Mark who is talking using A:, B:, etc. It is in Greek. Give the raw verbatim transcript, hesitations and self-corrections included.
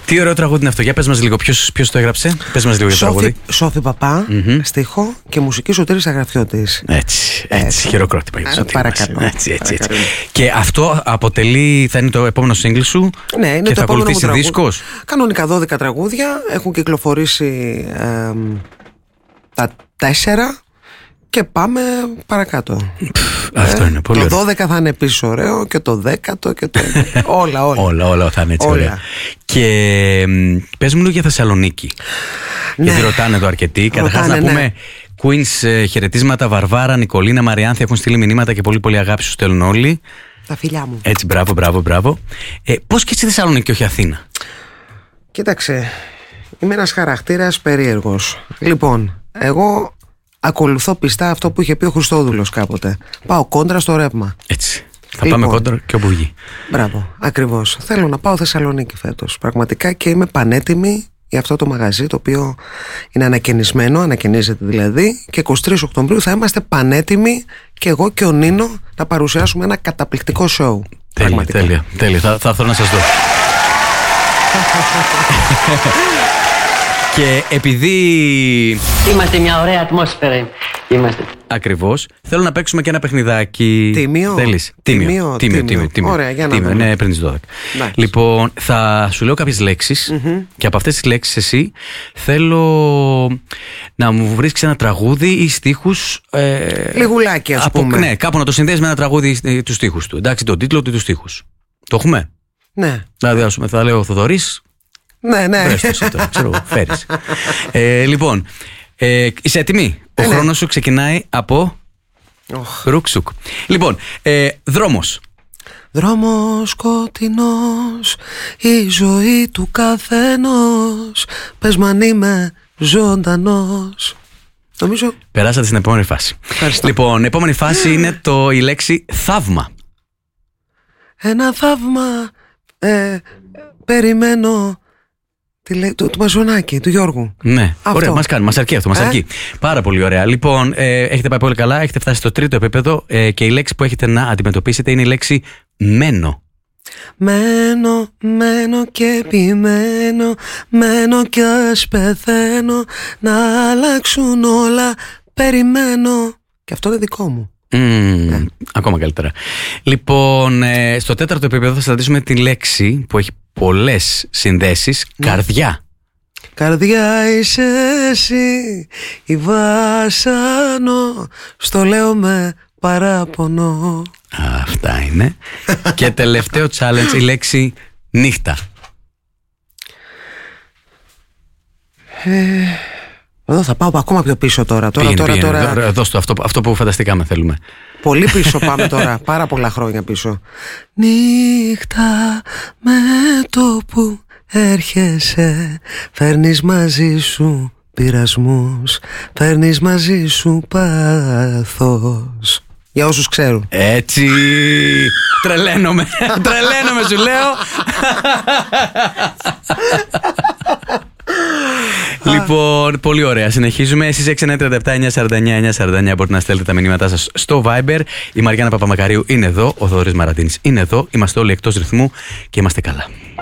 A: Τι ωραίο τραγούδι είναι αυτό. Για πες μας λίγο, ποιος, ποιος το έγραψε. Πες μας λίγο για το τραγούδι.
B: Σόφη Παπά, mm-hmm. στίχο και μουσική Σωτήρης Αγραφιώτης.
A: Έτσι, έτσι, έτσι. Χειροκρότημα για το Σωτήρη.
B: Παρακαλώ.
A: Έτσι, έτσι, έτσι. Και αυτό αποτελεί, θα είναι το επόμενο σύγκλι σου.
B: Ναι, είναι
A: και
B: το
A: θα ακολουθήσει δίσκος.
B: Κανονικά δώδεκα τραγούδια. Έχουν κυκλοφορήσει ε, τα τέσσερα. Και πάμε παρακάτω.
A: Αυτό ε, είναι πολύ
B: το
A: ωραίο.
B: δώδεκα θα είναι επίσης ωραίο και το δέκατο και το... όλα, όλα.
A: όλα, όλα θα είναι έτσι
B: όλα.
A: ωραία. Και πες μου λίγο για Θεσσαλονίκη. Ναι. Γιατί ρωτάνε εδώ αρκετοί. Καταρχάς να πούμε ναι. Queens χαιρετίσματα, Βαρβάρα, Νικολίνα, Μαριάνθη έχουν στείλει μηνύματα και πολύ πολύ αγάπη σου στέλνουν όλοι.
B: Τα φιλιά μου.
A: Έτσι, μπράβο, μπράβο, μπράβο. Ε, πώς και στη Θεσσαλονίκη και όχι Αθήνα?
B: Κοίταξε, είμαι ένας χαρακτήρας περίεργος. Λοιπόν, εγώ ακολουθώ πιστά αυτό που είχε πει ο Χριστόδουλος κάποτε. Πάω κόντρα στο ρεύμα.
A: Έτσι. Θα λοιπόν, πάμε κόντρα και όπου βγει.
B: Μπράβο, ακριβώς. Θέλω να πάω Θεσσαλονίκη φέτος. Πραγματικά και είμαι πανέτοιμη για αυτό το μαγαζί το οποίο είναι ανακαινισμένο, ανακαινίζεται δηλαδή. Και εικοστή τρίτη Οκτωβρίου θα είμαστε πανέτοιμοι και εγώ και ο Νίνο να παρουσιάσουμε ένα καταπληκτικό σοου.
A: Τέλεια, τέλεια, τέλεια. Θα, θα έρθω να σας δω. Και επειδή
C: είμαστε μια ωραία ατμόσφαιρα. Είμαστε.
A: Ακριβώς. Θέλω να παίξουμε και ένα παιχνιδάκι.
B: Τίμιο.
A: Θέλεις?
B: Τίμιο.
A: Τίμιο. Τίμιο. Τίμιο. Τίμιο.
B: Ωραία, για να
A: τίμιο.
B: δούμε.
A: Ναι, πριν τις δώδεκα.
B: Nice.
A: Λοιπόν, θα σου λέω κάποιες λέξεις mm-hmm. και από αυτές τις λέξεις εσύ θέλω να μου βρίσκεις ένα τραγούδι ή στίχους. Ε,
B: Λιγουλάκι, ας
A: από,
B: πούμε.
A: Ναι, κάπου να το συνδέσεις με ένα τραγούδι του στίχους του. Εντάξει, τον τίτλο του του στίχους. Το έχουμε?
B: Ναι.
A: Δηλαδή, ας πούμε, θα λέω Θοδωρής.
B: Ναι, ναι.
A: Βρες το, ξέρω, φέρεις. ε, λοιπόν, ε, είσαι έτοιμη? Ο
B: ε, ναι.
A: χρόνος σου ξεκινάει από
B: oh.
A: ρουκσουκ. Λοιπόν, ε, δρόμος.
B: Δρόμος σκοτεινός, η ζωή του καθενός. Πες μ' αν είμαι ζωντανός. Νομίζω...
A: Περάσατε στην επόμενη φάση.
B: Ευχαριστώ.
A: Λοιπόν, η επόμενη φάση είναι το, η λέξη θαύμα.
B: Ένα θαύμα ε, περιμένω. Του, του Μαζονάκη, του Γιώργου.
A: Ναι,
B: αυτό.
A: Ωραία, μας κάνει, μας αρκεί αυτό, μας ε? αρκεί. Πάρα πολύ ωραία. Λοιπόν, ε, έχετε πάει πολύ καλά, έχετε φτάσει στο τρίτο επίπεδο ε, και η λέξη που έχετε να αντιμετωπίσετε είναι η λέξη μένω.
B: Μένω, μένω και επιμένω, μένω κι ας πεθαίνω, να αλλάξουν όλα, περιμένω. Και αυτό είναι δικό μου.
A: Mm, yeah. Ακόμα καλύτερα. Λοιπόν, ε, στο τέταρτο επίπεδο θα συναντήσουμε τη λέξη που έχει πολλές συνδέσεις. Yeah. Καρδιά.
B: Καρδιά είσαι εσύ, η βάσανο, στο λέω με παράπονο.
A: Αυτά είναι. Και τελευταίο challenge, η λέξη νύχτα.
B: Ε, εδώ θα πάω ακόμα πιο πίσω τώρα. τώρα,
A: πήγαινε,
B: τώρα,
A: πήγαινε.
B: τώρα...
A: Εδώ, στο, αυτό, αυτό που φανταστήκαμε θέλουμε.
B: Πολύ πίσω πάμε τώρα, πάρα πολλά χρόνια πίσω. Νύχτα με το που έρχεσαι, φέρνεις μαζί σου πειρασμούς, φέρνεις μαζί σου πάθος. Για όσους ξέρουν.
A: Έτσι. Τρελαίνομαι. Τρελαίνομαι σου λέω. Λοιπόν, πολύ ωραία. Συνεχίζουμε. Εσείς έξι εννιά τριάντα επτά εννιά σαράντα εννιά εννιά σαράντα εννιά μπορείτε να στέλνετε τα μηνύματά σας στο Viber. Η Μαριάννα Παπαμακαρίου είναι εδώ. Ο Θοδωρής Μαραντίνης είναι εδώ. Είμαστε όλοι εκτός ρυθμού και είμαστε καλά.